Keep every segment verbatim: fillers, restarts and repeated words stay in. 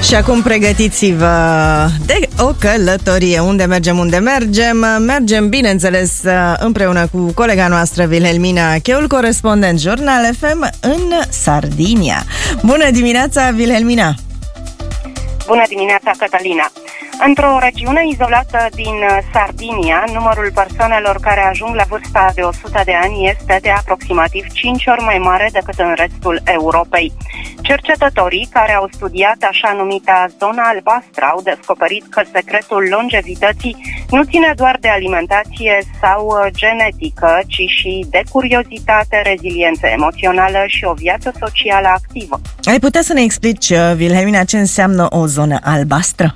Și acum pregătiți-vă de o călătorie. Unde mergem, unde mergem? Mergem, bineînțeles, împreună cu colega noastră Wilhelmina Cheul, corespondent Jurnal F M în Sardinia. Bună dimineața, Wilhelmina! Bună dimineața, Cătălina! Într-o regiune izolată din Sardinia, numărul persoanelor care ajung la vârsta de o sută de ani este de aproximativ cinci ori mai mare decât în restul Europei. Cercetătorii care au studiat așa numita zona albastră au descoperit că secretul longevității nu ține doar de alimentație sau genetică, ci și de curiozitate, reziliență emoțională și o viață socială activă. Ai putea să ne explici, Wilhelmina, ce înseamnă o zonă albastră?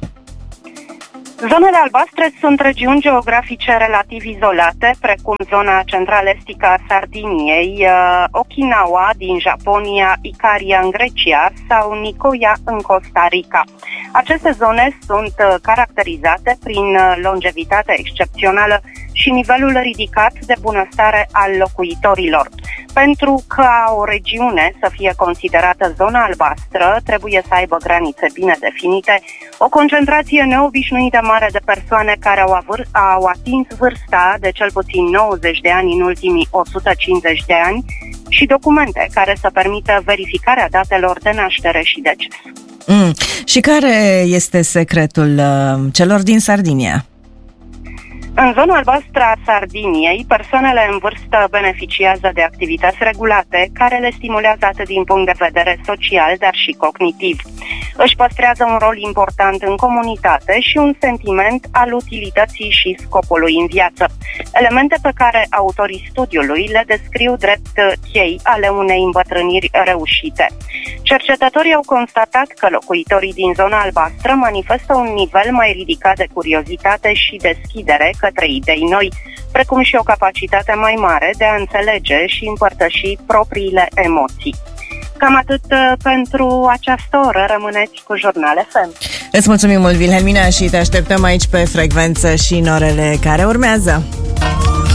Zonele albastre sunt regiuni geografice relativ izolate, precum zona central-estică a Sardiniei, Okinawa din Japonia, Icaria în Grecia sau Nicoya în Costa Rica. Aceste zone sunt caracterizate prin longevitatea excepțională și nivelul ridicat de bunăstare al locuitorilor. Pentru ca o regiune să fie considerată zona albastră, trebuie să aibă granițe bine definite, o concentrație neobișnuită mare de persoane care au, avâr, au atins vârsta de cel puțin nouăzeci de ani în ultimii o sută cincizeci de ani și documente care să permită verificarea datelor de naștere și deces. Mm. Și care este secretul uh, celor din Sardinia? În zona albastră a Sardiniei, persoanele în vârstă beneficiază de activități regulate care le stimulează atât din punct de vedere social, dar și cognitiv. Își păstrează un rol important în comunitate și un sentiment al utilității și scopului în viață, elemente pe care autorii studiului le descriu drept chei ale unei îmbătrâniri reușite. Cercetătorii au constatat că locuitorii din zona albastră manifestă un nivel mai ridicat de curiozitate și deschidere către idei noi, precum și o capacitate mai mare de a înțelege și împărtăși propriile emoții. Cam atât pentru această oră. Rămâneți cu Jurnal F M. Îți mulțumim mult, Wilhelmina, și te așteptăm aici pe frecvență și în orele care urmează.